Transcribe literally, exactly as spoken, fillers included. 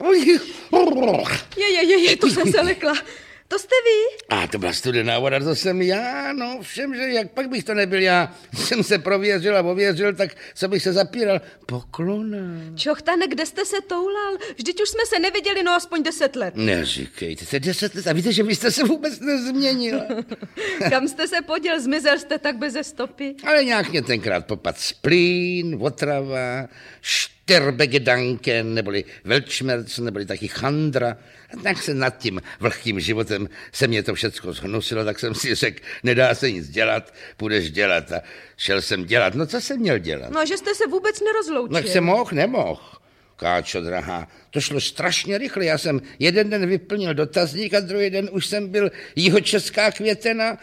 Je, je, je, je, to jsem se lekla. To jste vy? A to byla studená voda, to jsem já, no všem, že jak pak bych to nebyl já. Jsem se prověřil a ověřil, tak co bych se zapíral? Poklona. Čochtane, kde jste se toulal? Vždyť už jsme se neviděli, no aspoň deset let. Neříkejte, to je deset let a víte, že byste se vůbec nezměnil. Kam jste se poděl? Zmizel jste tak beze stopy? Ale nějak mě tenkrát popad splín, otrava, šterbegedanken, neboli velčmerc, neboli taky chandra. A tak se nad tím vlhkým životem se mě to všecko zhnusilo, tak jsem si řekl, nedá se nic dělat, půjdeš dělat. A šel jsem dělat. No co jsem měl dělat? No, že jste se vůbec nerozloučil. No, jak jsem mohl, nemohl. Káčo, drahá, to šlo strašně rychle. Já jsem jeden den vyplnil dotazník a druhý den už jsem byl jihočeská Květena